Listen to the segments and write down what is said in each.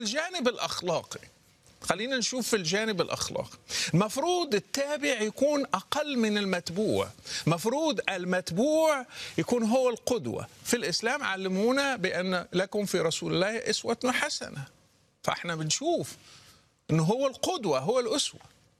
الجانب الأخلاقي، خلينا نشوف في الجانب الأخلاقي. المفروض التابع يكون أقل من المتبوع، مفروض المتبوع يكون هو القدوة. في الإسلام علمونا بأن لكم في رسول الله أسوة حسنة، فإحنا بنشوف أنه هو القدوة، هو الأسوة.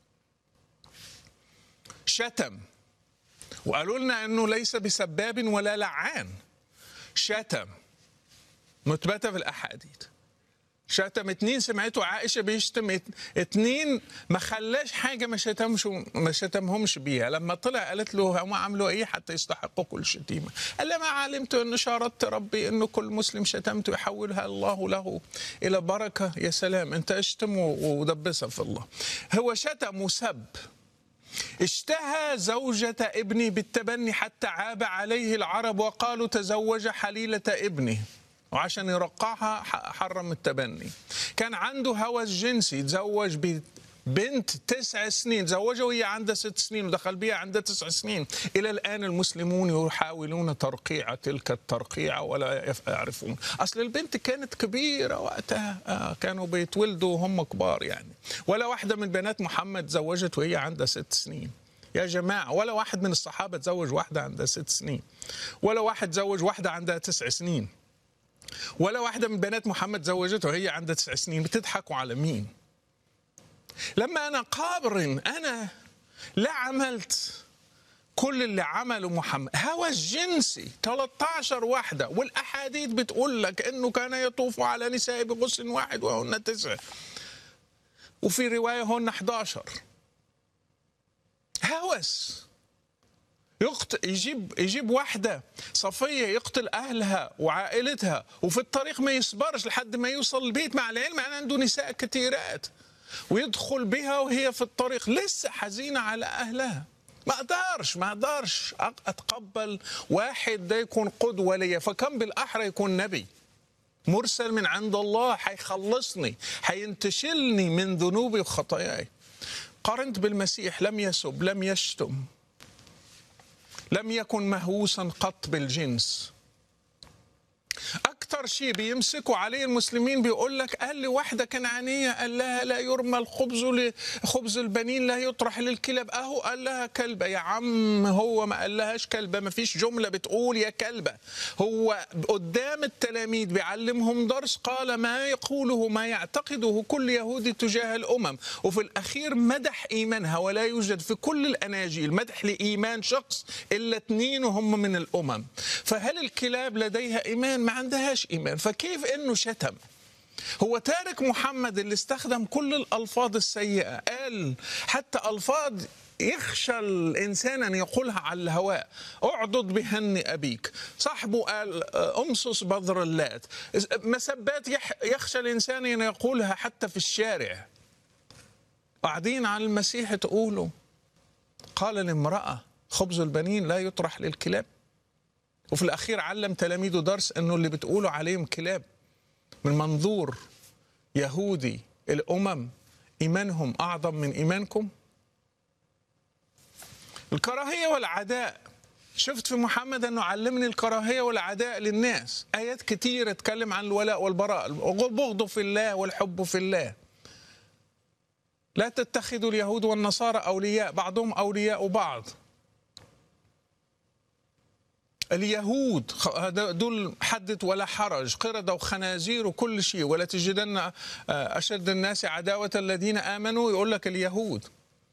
شتم وقالوا لنا أنه ليس بسباب ولا لعان، شتم مثبتة في الأحاديث. شتم 2 سمعته عائشة بيشتم 2 ما خلاش حاجة ما شتمهمش بيها. لما طلع قالت له هم عملوا ايه حتى يستحقوا كل شتيمة؟ قال لها ما علمت ان شاردت ربي انه كل مسلم شتمته يحولها الله له الى بركة. يا سلام، انت اشتم ودبسها في الله. هو شتم وسب. اشتهى زوجة ابني بالتبني حتى عاب عليه العرب وقالوا تزوج حليلة ابنه، وعشان يرقعها حرم التبني. كان عنده هوس جنسي، تزوج بنت 9 سنين، تزوجها وهي عندها 6 سنين ودخل بها عندها 9 سنين. إلى الآن المسلمون يحاولون ترقيع تلك الترقيعة ولا يعرفون. أصل البنت كانت كبيرة وقتها، كانوا بيتولدوا وهم كبار يعني. ولا واحدة من بنات محمد تزوجت وهي عندها 6 سنين يا جماعة، ولا واحد من الصحابة تزوج واحدة عندها 6 سنين، ولا واحد تزوج واحدة عندها 9 سنين، ولا واحدة من بنات محمد زوجته وهي عندها 9 سنين. بتضحكوا على مين؟ لما أنا قابرن، أنا لا عملت كل اللي عمله محمد. هوس جنسي 13 واحدة، والأحاديث بتقول لك أنه كان يطوف على نساء بغسل واحد وهن 9، وفي رواية هن 11. هوس. يجيب واحدة صفية يقتل أهلها وعائلتها، وفي الطريق ما يصبرش لحد ما يوصل البيت، مع العلم أن عنده نساء كثيرات، ويدخل بها وهي في الطريق لسه حزينة على أهلها. ما أقدرش أتقبل واحد ده يكون قدوة لي، فكم بالأحرى يكون نبي مرسل من عند الله، حيخلصني، حينتشلني من ذنوبي وخطاياي. قارنت بالمسيح، لم يسب، لم يشتم، لم يكن مهووسا قط بالجنس. أكثر شيء بيمسكوا عليه المسلمين بيقول لك قال لي واحدة كنعانية قال لها لا يرمى خبز البنين لا يطرح للكلاب، أهو قال لها كلبة. يا عم هو ما قال لهاش كلبة، ما فيش جملة بتقول يا كلبة. هو قدام التلاميذ بيعلمهم درس، قال ما يقوله ما يعتقده كل يهودي تجاه الأمم، وفي الأخير مدح إيمانها. ولا يوجد في كل الأناجيل مدح لإيمان شخص إلا 2 وهم من الأمم. فهل الكلاب لديها إيمان؟ ما عندهاش إيمان. فكيف إنه شتم؟ هو تارك محمد اللي استخدم كل الألفاظ السيئة، قال حتى ألفاظ يخشى الإنسان أن يقولها على الهواء. أعضد بهن أبيك. صاحبه قال أمصص بذر اللات. مسبات يخشى الإنسان أن يقولها حتى في الشارع. قاعدين على المسيح تقولوا قال لامرأة خبز البنين لا يطرح للكلاب، وفي الأخير علم تلاميذه درس أنه اللي بتقولوا عليهم كلاب من منظور يهودي الأمم إيمانهم أعظم من إيمانكم. الكراهية والعداء، شفت في محمد أنه علمني الكراهية والعداء للناس. آيات كتير تتكلم عن الولاء والبراء، البغض في الله والحب في الله. لا تتخذوا اليهود والنصارى أولياء، بعضهم أولياء بعض. اليهود دول حدث ولا حرج، قردة وخنازير وكل شيء. ولا تجدن أشد الناس عداوة الذين آمنوا، يقول لك اليهود.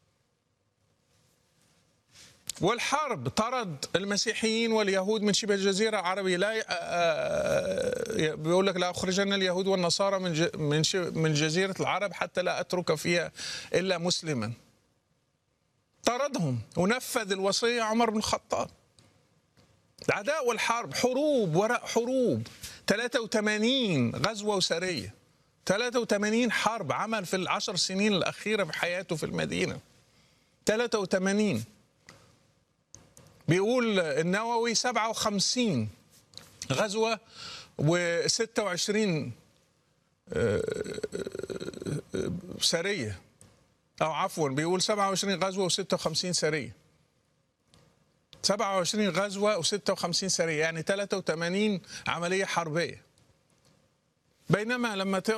والحرب طرد المسيحيين واليهود من شبه الجزيرة العربية. لا بيقول لك لا أخرجن اليهود والنصارى من جزيرة العرب حتى لا أترك فيها إلا مسلما. طردهم ونفذ الوصية عمر بن الخطاب. العداء والحرب، حروب وراء حروب. 83 غزوة وسرية، 83 حرب عمل في ال10 سنين الأخيرة في حياته في المدينة. 83. بيقول النووي 57 غزوة و26 سرية، أو عفوا بيقول 27 غزوة و56 سرية. 27 غزوة و56 سرية، يعني 83 عملية حربية. بينما لما